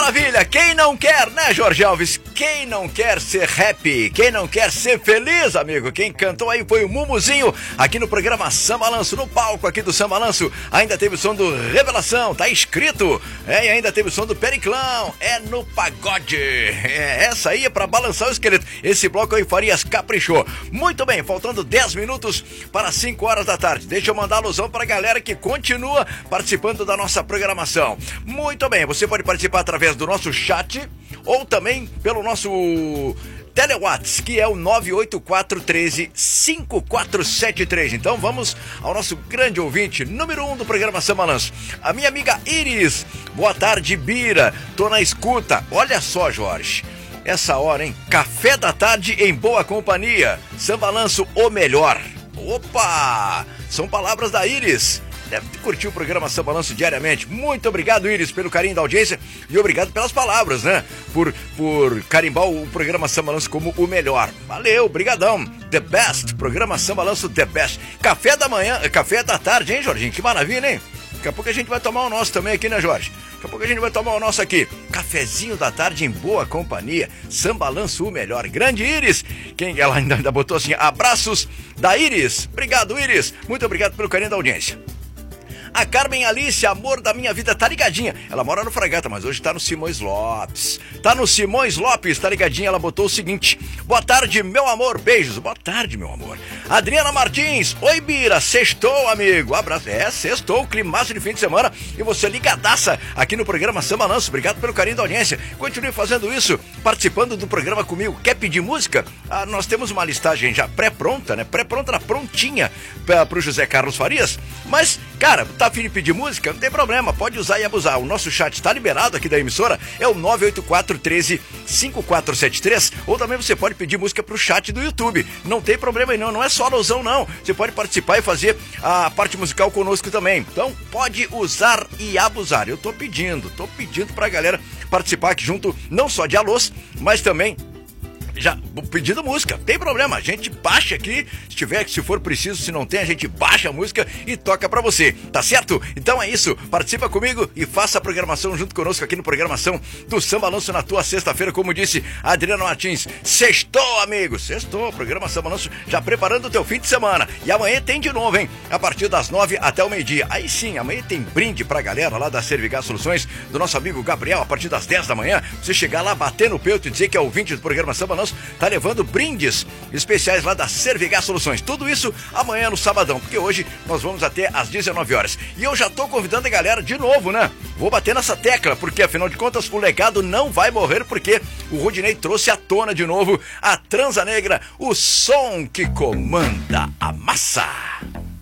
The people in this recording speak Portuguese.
maravilha! Quem não quer, né, Jorge Alves? Quem não quer ser happy? Quem não quer ser feliz, amigo? Quem cantou aí foi o Mumuzinho, aqui no programa Samba Balanço, no palco aqui do Samba Balanço. Ainda teve o som do Revelação, tá escrito. E ainda teve o som do Periclão, é no pagode. Essa aí é pra balançar o esqueleto. Esse bloco aí, Farias, caprichou. Muito bem, faltando 10 minutos para 5 horas da tarde. Deixa eu mandar alusão pra galera que continua participando da nossa programação. Muito bem, você pode participar através do nosso chat ou também pelo nosso Telewhats, que é o 984135473. Então vamos ao nosso grande ouvinte, número 1 do programa Samba Balanço, a minha amiga Iris. Boa tarde, Bira. Tô na escuta. Olha só, Jorge, essa hora, hein? Café da tarde em boa companhia. Samba Balanço, o melhor. Opa! São palavras da Iris. Deve curtir o programa Samba Balanço diariamente. Muito obrigado, Iris, pelo carinho da audiência e obrigado pelas palavras, né? Por carimbar o programa Samba Balanço como o melhor. Valeu, brigadão. The best, programa Samba Balanço The best. Café da manhã, café da tarde, hein, Jorginho? Que maravilha, hein? Daqui a pouco a gente vai tomar o nosso também aqui, né, Jorge? Daqui a pouco a gente vai tomar o nosso aqui. Cafezinho da tarde em boa companhia. Samba Balanço o melhor. Grande Iris. Ela ainda botou assim, abraços da Iris. Obrigado, Iris. Muito obrigado pelo carinho da audiência. A Carmen Alice, amor da minha vida, tá ligadinha. Ela mora no Fragata, mas hoje tá no Simões Lopes. Tá no Simões Lopes, tá ligadinha. Ela botou o seguinte: boa tarde, meu amor, beijos. Boa tarde, meu amor. Adriana Martins, oi, Bira, sextou, amigo. Abraço. Sextou, climaço de fim de semana. E você ligadaça aqui no programa Samba Balanço. Obrigado pelo carinho da audiência. Continue fazendo isso, participando do programa comigo. Quer pedir música? Nós temos uma listagem já pré-pronta, né? Pré-pronta, prontinha pro José Carlos Farias. Mas, cara, tá afim de pedir música? Não tem problema, pode usar e abusar. O nosso chat está liberado aqui da emissora, é o 984135473, ou também você pode pedir música pro chat do YouTube. Não tem problema aí não é só alusão não. Você pode participar e fazer a parte musical conosco também. Então, pode usar e abusar. Eu tô pedindo pra galera participar aqui junto, não só de alôs, mas também já pedindo música, tem problema, a gente baixa aqui, se for preciso, se não tem, a gente baixa a música e toca pra você, tá certo? Então é isso, participa comigo e faça a programação junto conosco aqui no Programação do Samba Balanço na tua sexta-feira, como disse a Adriana Martins. Sextou, amigo, sextou, programa Samba Balanço já preparando o teu fim de semana. E amanhã tem de novo, hein? A partir das 9 até o meio-dia. Aí sim, amanhã tem brinde pra galera lá da Servigas Soluções, do nosso amigo Gabriel, a partir das 10 da manhã, você chegar lá, bater no peito e dizer que é ouvinte do programa Samba Balanço, tá levando brindes especiais lá da Servigas Soluções. Tudo isso amanhã no sabadão, porque hoje nós vamos até às 19 horas. E eu já tô convidando a galera de novo, né? Vou bater nessa tecla, porque afinal de contas o legado não vai morrer, porque o Rudinei trouxe à tona de novo a Transa Negra, o som que comanda a massa.